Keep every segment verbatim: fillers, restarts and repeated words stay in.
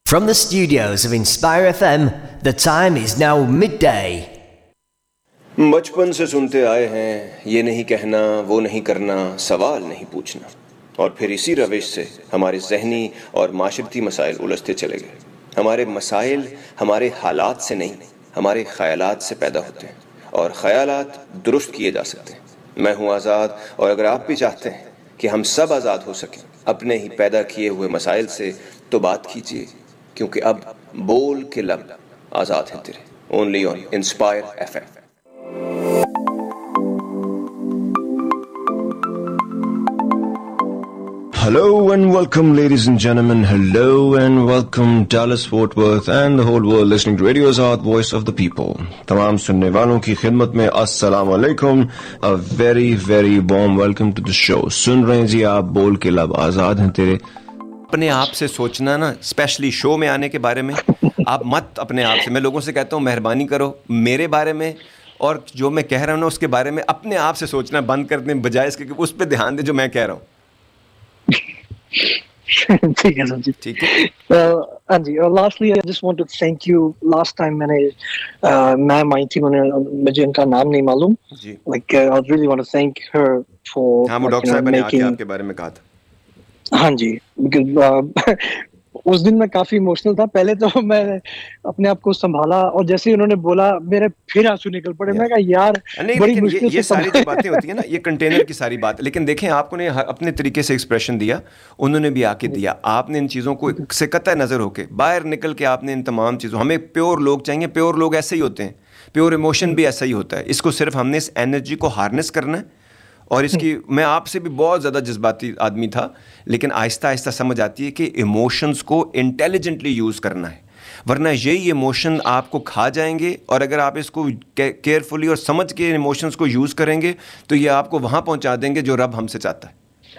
From the studios of Inspire F M, the time is now midday. بچپن سے سنتے آئے ہیں یہ نہیں کہنا وہ نہیں کرنا سوال نہیں پوچھنا، اور پھر اسی روش سے ہمارے ذہنی اور معاشرتی مسائل الجھتے چلے گئے. ہمارے مسائل ہمارے حالات سے نہیں، ہمارے خیالات سے پیدا ہوتے ہیں، اور خیالات درست کیے جا سکتے ہیں. میں ہوں آزاد، اور اگر آپ بھی چاہتے ہیں کہ ہم سب آزاد ہو سکیں اپنے ہی پیدا کیے ہوئے مسائل سے، تو بات کیجیے، کیونکہ اب بول کے لب آزاد ہیں تیرے. Only on inspire F M. Hello and welcome, ladies and gentlemen. Hello and welcome, Dallas, Fort Worth and the whole world listening to Radio Azad, Voice of the People. تمام سننے والوں کی خدمت میں السلام علیکم. A very very warm welcome to the show. سن رہے ہیں جی آپ بول کے لب آزاد ہیں تیرے. اپنے آپ سے سوچنا نا، اسپیشلی شو میں آنے کے بارے میں آپ مت اپنے آپ سے، میں لوگوں سے کہتا ہوں مہربانی کرو میرے بارے میں اور جو میں کہہ رہا ہوں نا اس کے بارے میں اپنے آپ سے سوچنا بند کر دیں، بجائے اس کے کہ اس پہ دھیان دیں جو میں کہہ رہا ہوں. ٹھیک ہے سر جی، ٹھیک ہے. ہاں جی. اور lastly I just want to thank you. Last time میں نے میم آئی تھی، مجھے ان کا نام نہیں معلوم، جی like I really want to thank her for ہاں، وہ ڈاکٹر صاحب نے آ کے آپ کے بارے میں کہا تھا. ہاں جی، اس دن میں کافی ایموشنل تھا. پہلے تو میں اپنے آپ کو سنبھالا، اور جیسے ہی انہوں نے بولا میرے پھر آنسو نکل پڑے. میں کہا یار نہیں، بڑی لیکن یہ مشکل یہ سے ساری جو باتیں ہوتی ہیں نا، یہ کنٹینر کی ساری بات. لیکن دیکھیں آپ نے اپنے طریقے سے ایکسپریشن دیا، انہوں نے بھی آ کے دیا. آپ نے ان چیزوں کو سے قطع نظر ہو کے باہر نکل کے آپ نے ان تمام چیزوں، ہمیں پیور لوگ چاہیے. پیور لوگ ایسے ہی ہوتے ہیں، پیور ایموشن بھی ایسا ہی ہوتا ہے. اس کو صرف ہم نے اس انرجی کو ہارنس کرنا ہے. اور اس کی میں آپ سے بھی بہت زیادہ جذباتی آدمی تھا، لیکن آہستہ آہستہ سمجھ آتی ہے کہ ایموشنز کو انٹیلیجنٹلی یوز کرنا ہے، ورنہ یہی ایموشن آپ کو کھا جائیں گے. اور اگر آپ اس کو کیئرفلی اور سمجھ کے ایموشنز کو یوز کریں گے تو یہ آپ کو وہاں پہنچا دیں گے جو رب ہم سے چاہتا ہے.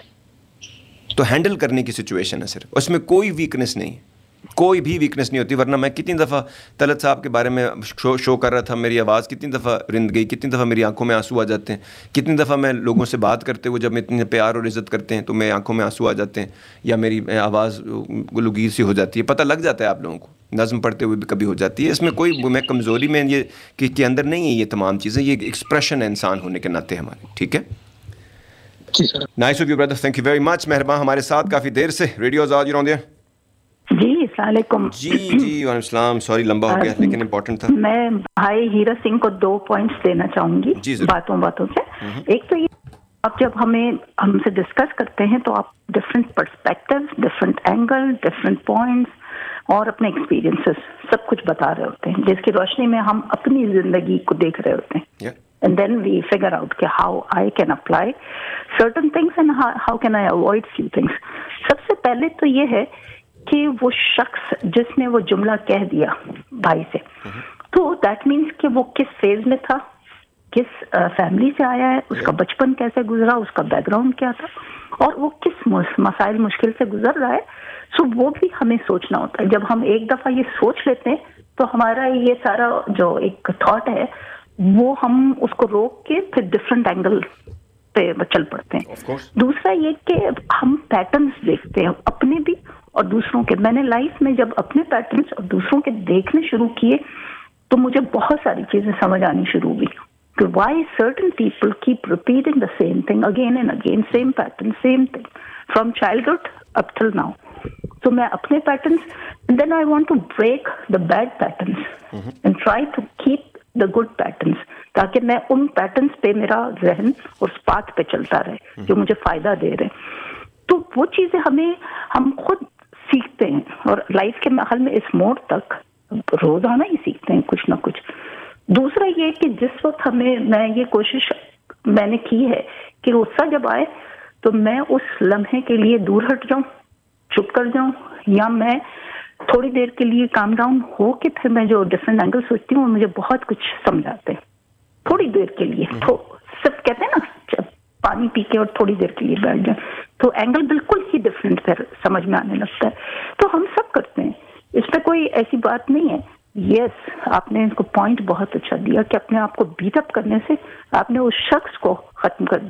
تو ہینڈل کرنے کی سچویشن ہے صرف، اس میں کوئی ویکنس نہیں ہے، کوئی بھی ویکنس نہیں ہوتی. ورنہ میں کتنی دفعہ طلعت صاحب کے بارے میں شو شو کر رہا تھا، میری آواز کتنی دفعہ رند گئی، کتنی دفعہ میری آنکھوں میں آنسو آ جاتے ہیں، کتنی دفعہ میں لوگوں سے بات کرتے ہوئے جب میں اتنے پیار اور عزت کرتے ہیں تو میری آنکھوں میں آنسو آ جاتے ہیں، یا میری آواز گلوگیر سی ہو جاتی ہے. پتہ لگ جاتا ہے آپ لوگوں کو، نظم پڑھتے ہوئے بھی کبھی ہو جاتی ہے. اس میں کوئی میں کمزوری میں یہ کہ کے اندر نہیں ہے. یہ تمام چیزیں یہ ایکسپریشن ہے انسان ہونے کے ناطے ہمارے. ٹھیک ہے، nice of you brother, thank you very much. مہربان ہمارے ساتھ کافی دیر سے. ریڈیو آزاد یو دے. جی السلام علیکم. جی جی وعلیکم السلام. سوری لمبا ہو گیا لیکن امپورٹنٹ تھا. میں بھائی ہیرا سنگھ کو دو پوائنٹس دینا چاہوں گی جی باتوں باتوں سے. ایک تو یہ، آپ جب ہمیں ہم سے ڈسکس کرتے ہیں تو آپ different perspective, different angle, different points اور اپنے ایکسپیرینسز سب کچھ بتا رہے ہوتے ہیں، جس کی روشنی میں ہم اپنی زندگی کو دیکھ رہے ہوتے ہیں. And then we figure out کہ how I can apply certain things and how, how can I avoid few things. سب سے پہلے تو یہ ہے کہ وہ شخص جس نے وہ جملہ کہہ دیا بھائی سے، تو دیٹ مینس کہ وہ کس فیز میں تھا، کس فیملی سے آیا ہے، اس کا بچپن کیسے گزرا، اس کا بیک گراؤنڈ کیا تھا، اور وہ کس مسائل مشکل سے گزر رہا ہے. سو وہ بھی ہمیں سوچنا ہوتا ہے. جب ہم ایک دفعہ یہ سوچ لیتے ہیں تو ہمارا یہ سارا جو ایک تھاٹ ہے وہ ہم اس کو روک کے پھر ڈفرینٹ اینگل پہ چل پڑتے ہیں. دوسرا یہ کہ ہم پیٹرنس دیکھتے ہیں اپنے بھی اور دوسروں کے. میں نے لائف میں جب اپنے پیٹرنس اور دوسروں کے دیکھنے شروع کیے تو مجھے بہت ساری چیزیں سمجھ آنی شروع ہوئی کہ Y certain people keep repeating the same thing again and again, same pattern, same thing from childhood up till now. تو میں اپنے patterns, and then I want to break the bed patterns and try to keep the good patterns, تاکہ میں ان patterns پہ میرا ذہن اس path پہ چلتا رہے جو مجھے فائدہ دے رہے. تو وہ چیزیں ہمیں ہم خود سیکھتے ہیں، اور لائف کے محل میں اس موڑ تک روزانہ ہی سیکھتے ہیں کچھ نہ کچھ. دوسرا یہ کہ جس وقت ہمیں، میں یہ کوشش میں نے کی ہے کہ غصہ جب آئے تو میں اس لمحے کے لیے دور ہٹ جاؤں، چپ کر جاؤں، یا میں تھوڑی دیر کے لیے کام ڈاؤن ہو کے پھر میں جو ڈفرینٹ اینگل سوچتی ہوں مجھے بہت کچھ سمجھاتے ہیں. تھوڑی دیر کے لیے تو صرف کہتے ہیں نا پانی پی کے اور تھوڑی دیر کے لیے بیٹھ جائیں تو اینگل بالکل ہی ڈفرینٹ پھر سمجھ میں آنے لگتا ہے. تو ہم سب کرتے ہیں، اس پہ کوئی ایسی بات نہیں ہے. یس آپ نے ان کو پوائنٹ بہت اچھا دیا کہ اپنے آپ کو بیٹ اپ کرنے سے آپ نے اس شخص کو ختم کر